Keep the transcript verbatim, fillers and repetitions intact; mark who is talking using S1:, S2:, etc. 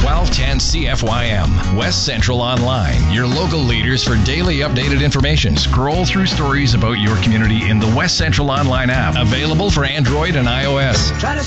S1: twelve ten C F Y M. West Central Online, your local leaders for daily updated information. Scroll through stories about your community in the West Central Online app, available for Android and iOS.